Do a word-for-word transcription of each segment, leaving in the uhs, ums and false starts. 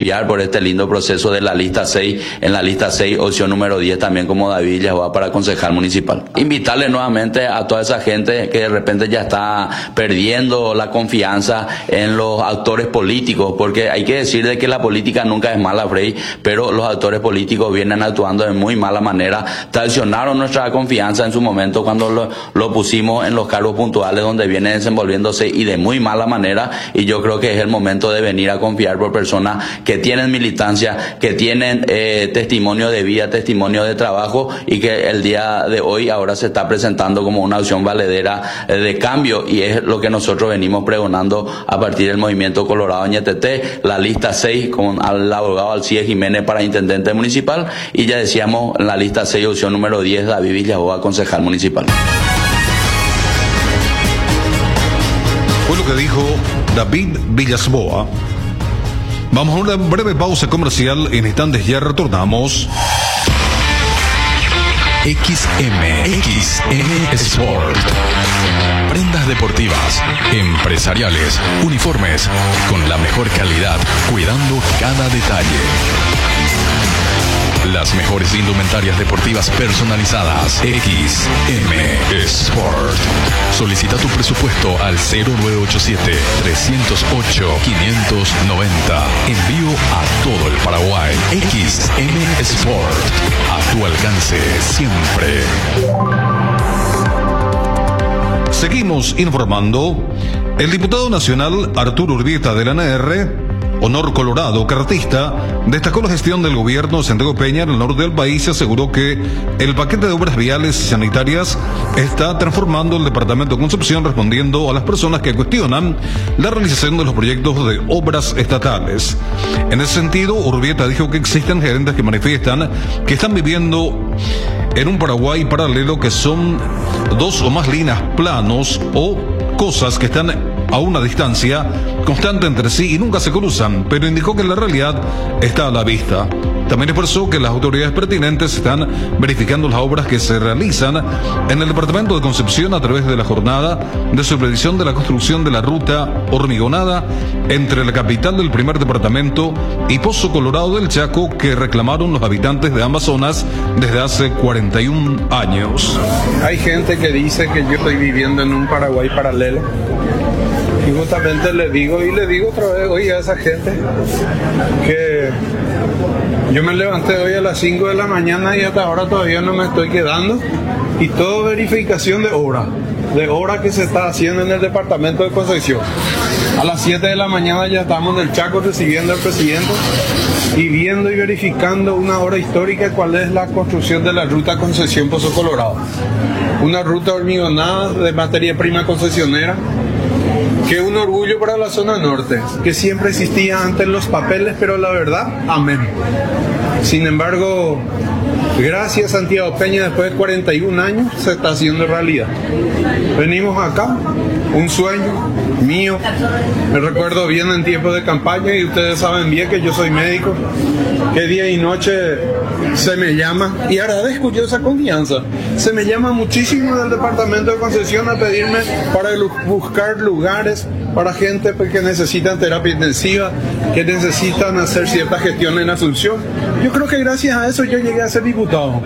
apoyar por este lindo proceso de la lista seis, en la lista seis, opción número diez también como David Villaboa para concejal municipal. Invitarle nuevamente a toda esa gente que de repente ya está perdiendo la confianza en los actores políticos, porque hay que decir de que la política nunca es mala, Frei, pero los actores políticos vienen actuando de muy mala manera, traicionaron nuestra confianza en su momento cuando lo, lo pusimos en los cargos puntuales donde viene desenvolviéndose y de muy mala manera, y yo creo que es el momento de venir a confiar por personas que tienen militancia, que tienen eh, testimonio de vida, testimonio de trabajo, y que el día de hoy ahora se está presentando como una opción valedera eh, de cambio, y es lo que nosotros venimos pregonando a partir del Movimiento Colorado Ñetete, la lista seis con al abogado Alcides Jiménez para intendente municipal, y ya decíamos en la lista seis, opción número diez, David Villaboa, concejal municipal. Fue lo que dijo David Villaboa. Vamos a una breve pausa comercial. En instantes ya retornamos. X M, X M Sport. Prendas deportivas, empresariales, uniformes, con la mejor calidad, cuidando cada detalle. Las mejores indumentarias deportivas personalizadas. X M Sport. Solicita tu presupuesto al cero nueve ocho siete, tres cero ocho, cinco nueve cero. Envío a todo el Paraguay. X M Sport. A tu alcance siempre. Seguimos informando. El diputado nacional Arturo Urbieta de la N R, Honor Colorado, cartista, destacó la gestión del gobierno de Santiago Peña en el norte del país y aseguró que el paquete de obras viales y sanitarias está transformando el departamento de Concepción, respondiendo a las personas que cuestionan la realización de los proyectos de obras estatales. En ese sentido, Urbieta dijo que existen gerentes que manifiestan que están viviendo en un Paraguay paralelo, que son dos o más líneas planos o cosas que están a una distancia constante entre sí y nunca se cruzan, pero indicó que la realidad está a la vista. También expresó que las autoridades pertinentes están verificando las obras que se realizan en el departamento de Concepción a través de la jornada de supervisión de la construcción de la ruta hormigonada entre la capital del primer departamento y Pozo Colorado del Chaco, que reclamaron los habitantes de ambas zonas desde hace cuarenta y un años. Hay gente que dice que yo estoy viviendo en un Paraguay paralelo. Y justamente le digo, y le digo otra vez, oye, a esa gente que yo me levanté hoy a las cinco de la mañana y hasta ahora todavía no me estoy quedando, y todo verificación de obra, de obra que se está haciendo en el departamento de Concepción. A las siete de la mañana ya estamos en el Chaco recibiendo al presidente y viendo y verificando una obra histórica, cuál es la construcción de la ruta Concepción Pozo Colorado. Una ruta hormigonada de materia prima concesionera, que es un orgullo para la zona norte, que siempre existía antes en los papeles, pero la verdad, amén. Sin embargo, gracias a Santiago Peña, después de cuarenta y un años, se está haciendo realidad. Venimos acá, un sueño mío, me recuerdo bien en tiempos de campaña, y ustedes saben bien que yo soy médico, que día y noche se me llama, y agradezco yo esa confianza, se me llama muchísimo del departamento de Concepción a pedirme para buscar lugares para gente que necesitan terapia intensiva, que necesitan hacer cierta gestión en Asunción. Yo creo que gracias a eso yo llegué a ser diputado.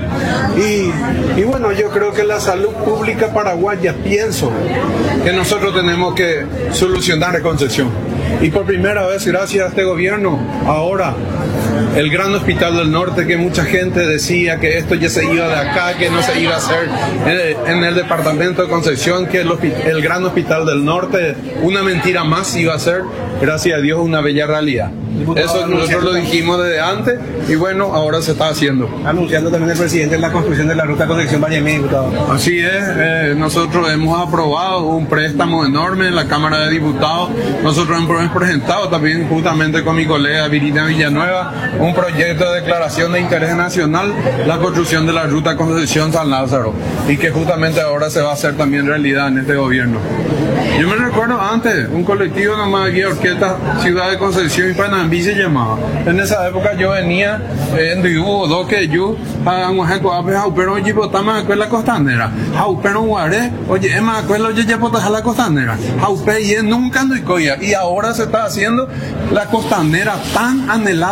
Y, y bueno, yo creo que la salud pública paraguaya, pienso que nosotros tenemos que solucionar en Concepción. Y por primera vez, gracias a este gobierno, ahora el Gran Hospital del Norte, que mucha gente decía que esto ya se iba de acá, que no se iba a hacer en el departamento de Concepción, que el, el Gran Hospital del Norte, una mentira más iba a ser, gracias a Dios, una bella realidad. Eso nosotros lo dijimos desde antes, y bueno, ahora se está haciendo. Anunciando también el presidente la construcción de la ruta Concepción Vallemí, diputado. Así es, eh, nosotros hemos aprobado un préstamo enorme en la Cámara de Diputados. Nosotros hemos presentado también, justamente con mi colega Virina Villanueva, un proyecto de declaración de interés nacional, la construcción de la ruta Concepción-San Lázaro, y que justamente ahora se va a hacer también realidad en este gobierno. Yo me recuerdo antes, un colectivo nomás aquí, Orquesta Ciudad de Concepción y Panambí se llamaba. En esa época yo venía en Diu, do que yo, a Guajeco, a Jaupero, oye, potama, a la costanera. Jaupero, Guaré, oye, Emma, acuerdo, oye, ya potas a la costanera. Jaupe, y nunca no y coya. Y ahora se está haciendo la costanera tan anhelada.